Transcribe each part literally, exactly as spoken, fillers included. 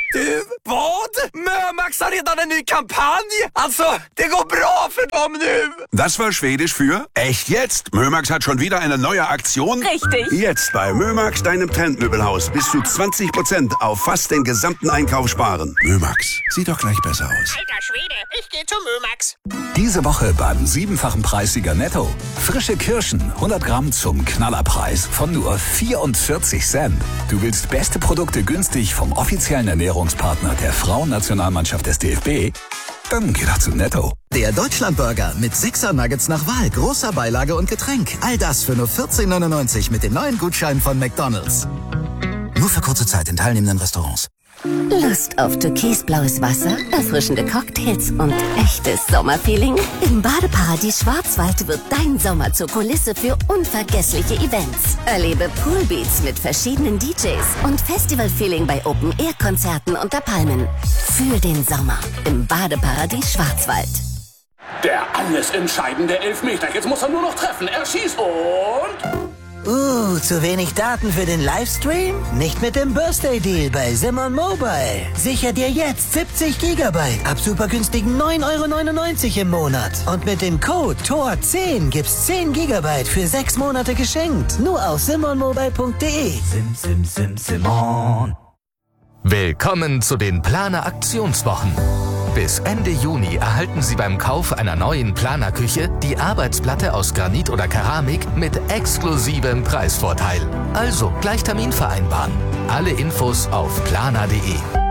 Du, vad? Mömax har redan en ny kampanj. Alltså, det går bra för dem nu. Das war Schwedisch für echt jetzt. Mömax hat schon wieder eine neue Aktion. Richtig. Jetzt bei Mömax, deinem Trendmöbelhaus. Bis zu zwanzig Prozent auf fast den gesamten Einkauf sparen. Mömax, sieht doch gleich besser aus. Alter Schwede, ich gehe zu Mömax. Diese Woche beim siebenfachen Preissieger Netto. Frische Kirschen, hundert Gramm zum Knallerpreis von nur vierundvierzig Cent. Du willst beste Produkte günstig vom offiziellen Ernährungspartner der Frauennationalmannschaft des D F B? Dann geh doch zu Netto. Der Deutschlandburger mit Sixer Nuggets nach Wahl, großer Beilage und Getränk. All das für nur vierzehn neunundneunzig mit dem neuen Gutschein von McDonald's. Nur für kurze Zeit in teilnehmenden Restaurants. Lust auf türkisblaues Wasser, erfrischende Cocktails und echtes Sommerfeeling? Im Badeparadies Schwarzwald wird dein Sommer zur Kulisse für unvergessliche Events. Erlebe Poolbeats mit verschiedenen D Js und Festivalfeeling bei Open-Air-Konzerten unter Palmen. Für den Sommer im Badeparadies Schwarzwald. Der alles entscheidende Elfmeter. Jetzt muss er nur noch treffen. Er schießt und... Uh, zu wenig Daten für den Livestream? Nicht mit dem Birthday Deal bei Simon Mobile. Sicher dir jetzt siebzig Gigabyte ab super günstigen neun Euro neunundneunzig im Monat. Und mit dem Code T O R zehn gibt's zehn Gigabyte für sechs Monate geschenkt. Nur auf simonmobile punkt de. Sim, sim, sim, Simon. Willkommen zu den Planer Aktionswochen. Bis Ende Juni erhalten Sie beim Kauf einer neuen Planerküche die Arbeitsplatte aus Granit oder Keramik mit exklusivem Preisvorteil. Also gleich Termin vereinbaren. Alle Infos auf planer punkt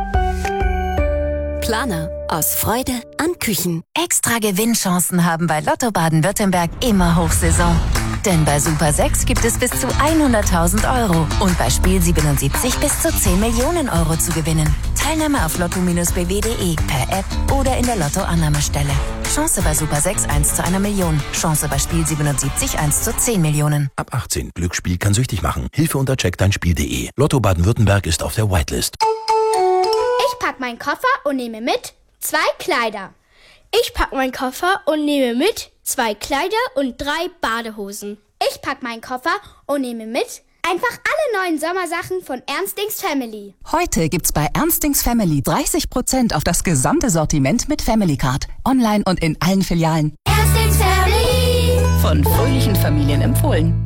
de. Planer. Aus Freude an Küchen. Extra Gewinnchancen haben bei Lotto Baden-Württemberg immer Hochsaison. Denn bei Super sechs gibt es bis zu hunderttausend Euro und bei Spiel siebenundsiebzig bis zu zehn Millionen Euro zu gewinnen. Teilnahme auf lotto Bindestrich b w punkt de, per App oder in der Lotto-Annahmestelle. Chance bei Super sechs eins zu einer Million. Chance bei Spiel siebenundsiebzig eins zu zehn Millionen. Ab achtzehn. Glücksspiel kann süchtig machen. Hilfe unter check dein spiel punkt de. Lotto Baden-Württemberg ist auf der Whitelist. Ich pack meinen Koffer und nehme mit zwei Kleider. Ich pack meinen Koffer und nehme mit zwei Kleider und drei Badehosen. Ich pack meinen Koffer und nehme mit einfach alle neuen Sommersachen von Ernstings Family. Heute gibt's bei Ernstings Family dreißig Prozent auf das gesamte Sortiment mit Family Card. Online und in allen Filialen. Ernstings Family. Von fröhlichen Familien empfohlen.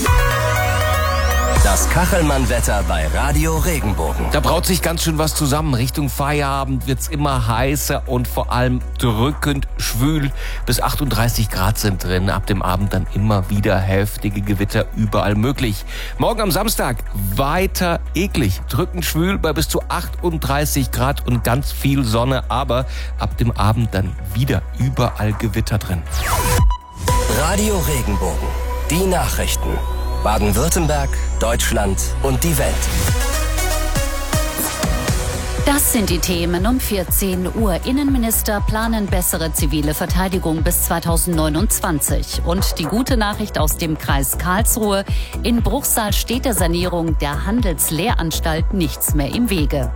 Das Kachelmann-Wetter bei Radio Regenbogen. Da braut sich ganz schön was zusammen. Richtung Feierabend wird's immer heißer und vor allem drückend schwül. Bis achtunddreißig Grad sind drin. Ab dem Abend dann immer wieder heftige Gewitter überall möglich. Morgen am Samstag weiter eklig. Drückend schwül bei bis zu achtunddreißig Grad und ganz viel Sonne. Aber ab dem Abend dann wieder überall Gewitter drin. Radio Regenbogen. Die Nachrichten. Baden-Württemberg, Deutschland und die Welt. Das sind die Themen um vierzehn Uhr. Innenminister planen bessere zivile Verteidigung bis zweitausendneunundzwanzig. Und die gute Nachricht aus dem Kreis Karlsruhe. In Bruchsal steht der Sanierung der Handelslehranstalt nichts mehr im Wege.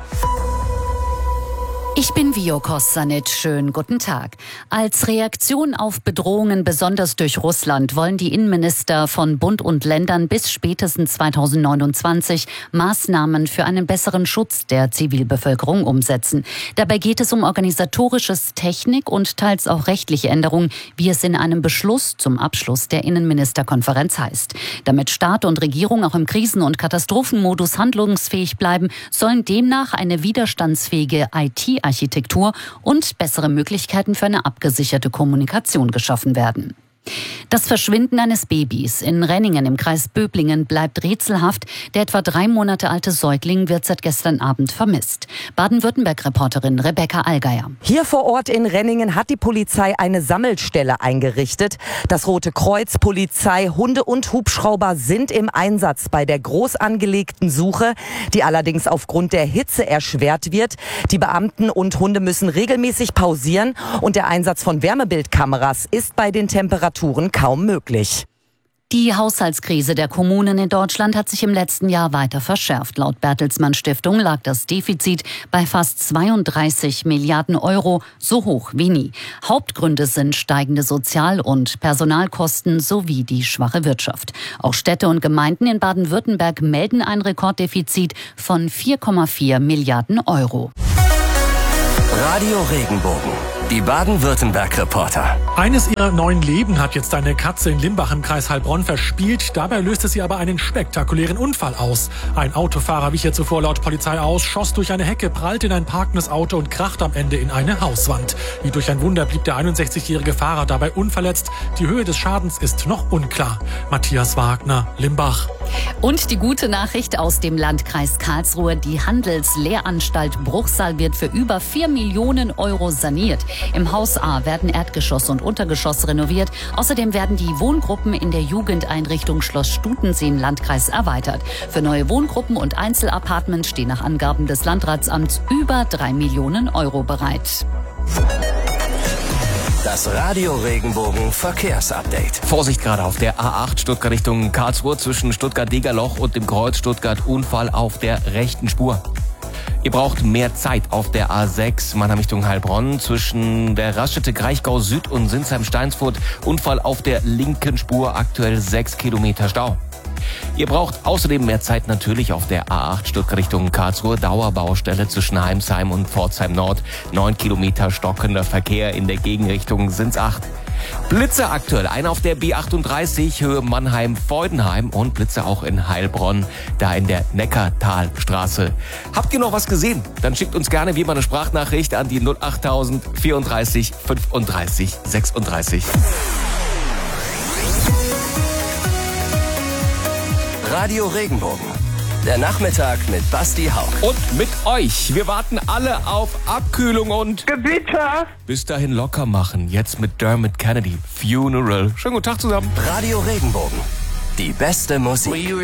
Ich bin Vio Kossanit. Schönen guten Tag. Als Reaktion auf Bedrohungen, besonders durch Russland, wollen die Innenminister von Bund und Ländern bis spätestens zweitausendneunundzwanzig Maßnahmen für einen besseren Schutz der Zivilbevölkerung umsetzen. Dabei geht es um organisatorisches, Technik und teils auch rechtliche Änderungen, wie es in einem Beschluss zum Abschluss der Innenministerkonferenz heißt. Damit Staat und Regierung auch im Krisen- und Katastrophenmodus handlungsfähig bleiben, sollen demnach eine widerstandsfähige I T Architektur und bessere Möglichkeiten für eine abgesicherte Kommunikation geschaffen werden. Das Verschwinden eines Babys in Renningen im Kreis Böblingen bleibt rätselhaft. Der etwa drei Monate alte Säugling wird seit gestern Abend vermisst. Baden-Württemberg-Reporterin Rebecca Allgeier. Hier vor Ort in Renningen hat die Polizei eine Sammelstelle eingerichtet. Das Rote Kreuz, Polizei, Hunde und Hubschrauber sind im Einsatz bei der groß angelegten Suche, die allerdings aufgrund der Hitze erschwert wird. Die Beamten und Hunde müssen regelmäßig pausieren und der Einsatz von Wärmebildkameras ist bei den Temperaturen kaum möglich. Die Haushaltskrise der Kommunen in Deutschland hat sich im letzten Jahr weiter verschärft. Laut Bertelsmann Stiftung lag das Defizit bei fast zweiunddreißig Milliarden Euro, so hoch wie nie. Hauptgründe sind steigende Sozial- und Personalkosten sowie die schwache Wirtschaft. Auch Städte und Gemeinden in Baden-Württemberg melden ein Rekorddefizit von vier Komma vier Milliarden Euro. Radio Regenbogen. Die Baden-Württemberg-Reporter. Eines ihrer neuen Leben hat jetzt eine Katze in Limbach im Kreis Heilbronn verspielt. Dabei löste sie aber einen spektakulären Unfall aus. Ein Autofahrer wich ihr zuvor laut Polizei aus, schoss durch eine Hecke, prallte in ein parkendes Auto und krachte am Ende in eine Hauswand. Wie durch ein Wunder blieb der einundsechzigjährige Fahrer dabei unverletzt. Die Höhe des Schadens ist noch unklar. Matthias Wagner, Limbach. Und die gute Nachricht aus dem Landkreis Karlsruhe. Die Handelslehranstalt Bruchsal wird für über vier Millionen Euro saniert. Im Haus A werden Erdgeschoss und Untergeschoss renoviert. Außerdem werden die Wohngruppen in der Jugendeinrichtung Schloss Stutensee im Landkreis erweitert. Für neue Wohngruppen und Einzelapartments stehen nach Angaben des Landratsamts über drei Millionen Euro bereit. Das Radio Regenbogen Verkehrsupdate. Vorsicht gerade auf der A acht Stuttgart Richtung Karlsruhe zwischen Stuttgart-Degerloch und dem Kreuz Stuttgart. Unfall auf der rechten Spur. Ihr braucht mehr Zeit auf der A sechs Mannheim Richtung Heilbronn zwischen der Raststätte Kraichgau Süd und Sinsheim-Steinsfurt. Unfall auf der linken Spur, aktuell sechs Kilometer Stau. Ihr braucht außerdem mehr Zeit natürlich auf der A acht Stuttgart Richtung Karlsruhe. Dauerbaustelle zwischen Heimsheim und Pforzheim Nord. neun Kilometer stockender Verkehr in der Gegenrichtung sind's acht. Blitze aktuell, einer auf der B achtunddreißig Höhe Mannheim-Feudenheim und Blitze auch in Heilbronn, da in der Neckartalstraße. Habt ihr noch was gesehen? Dann schickt uns gerne wie immer eine Sprachnachricht an die null achttausend vierunddreißig fünfunddreißig sechsunddreißig. Radio Regenbogen. Der Nachmittag mit Basti Hauck. Und mit euch. Wir warten alle auf Abkühlung und Gewitter. Bis dahin locker machen. Jetzt mit Dermot Kennedy. Funeral. Schönen guten Tag zusammen. Radio Regenbogen. Die beste Musik.